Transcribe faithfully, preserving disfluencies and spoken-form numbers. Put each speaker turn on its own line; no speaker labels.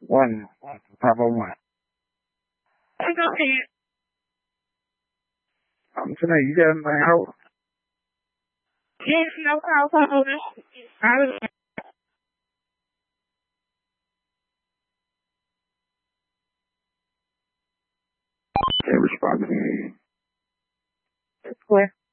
One, Papa one.
I don't see it.
I'm saying you got anything hold?
Yes, no call phone. I was
Can't respond to me.
clear.